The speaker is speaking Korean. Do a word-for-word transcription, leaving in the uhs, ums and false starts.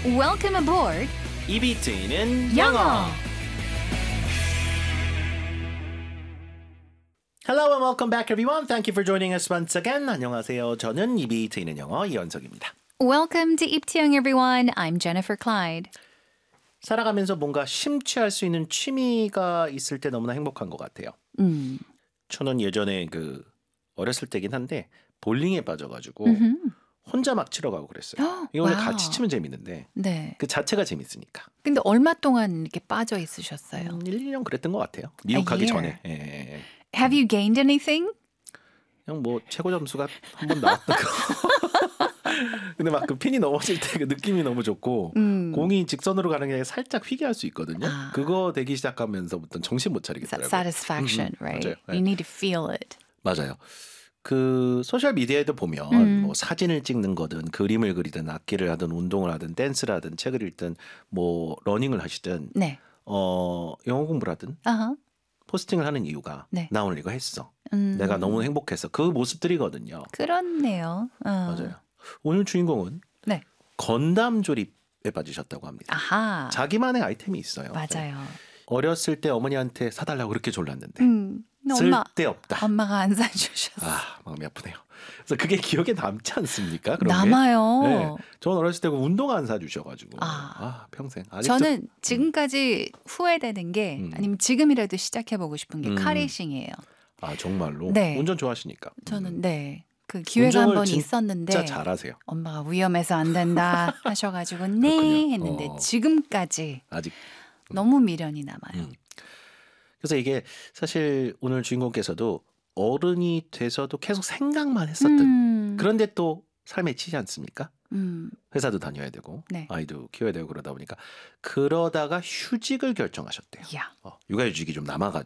Welcome aboard. 입이 트이는 영어. 영어. Hello and welcome back, everyone. Thank you for joining us once again. 안녕하세요. 저는 입이 트이는 영어 이현석입니다. Welcome to 입티영, everyone. I'm Jennifer Clyde. 살아가면서 뭔가 심취할 수 있는 취미가 있을 때 너무나 행복한 것 같아요. 음. 저는 예전에 그 어렸을 때긴 한데 볼링에 빠져가지고 음흠. 혼자 막 치러 가고 그랬어요. 이거 원래 와우. 같이 치면 재밌는데 네. 그 자체가 재밌으니까. 근데 얼마 동안 이렇게 빠져 있으셨어요? 음, 일, 이 년 그랬던 것 같아요. 미국 가기 year. 전에. 예, 예, 예. Have you gained anything? 그냥 뭐 최고 점수가 한 번 나왔던 거. 근데 막 그 핀이 넘어질 때 그 느낌이 너무 좋고 음. 공이 직선으로 가는 게 아니라 살짝 휘게 할 수 있거든요. 아. 그거 되기 시작하면서부터 정신 못 It's that 차리겠더라고요. satisfaction, 음, 음, right? 맞아요. 네. You need to feel it. 맞아요. 그 소셜 미디어에도 보면 음. 뭐 사진을 찍는 거든 그림을 그리든 악기를 하든 운동을 하든 댄스를 하든 책을 읽든 뭐 러닝을 하시든 네. 어 영어 공부를 하든 Uh-huh. 포스팅을 하는 이유가 네. 나 오늘 이거 했어. 음. 내가 너무 행복해서 그 모습들이거든요. 그렇네요. 어. 맞아요. 오늘 주인공은 네. 건담 조립에 빠지셨다고 합니다. 아하. 자기만의 아이템이 있어요. 네. 맞아요. 어렸을 때 어머니한테 사달라고 그렇게 졸랐는데 음. 엄마, 쓸데없다. 엄마가 안 사주셨어. 아, 마음이 아프네요. 그래서 그게 기억에 남지 않습니까? 그런 남아요. 게. 네. 저는 어렸을 때 운동 안 사주셔가지고 아. 아, 평생. 아직도 저는 지금까지 후회되는 게 음. 아니면 지금이라도 시작해보고 싶은 게 음. 카레이싱이에요. 아 정말로 네. 운전 좋아하시니까. 저는 네. 그 기회가 한 운전을 번 진짜 있었는데 진짜 잘하세요. 엄마가 위험해서 안 된다 하셔가지고 네 그렇군요. 했는데 어. 지금까지 아직. 너무 미련이 남아요. 음. 그래서 이게 사실 오늘 주인공께서도 어른이 돼서도 계속 생각만 했었던 음. 그런데 또 삶에 치지 않습니까? 음. 회사도 다녀야 되고 네. 아이도 키워야 되고 그러다 보니까 그러다가 휴직을 결정하셨대요. 야. 어, 육아휴직이 좀 남아가지고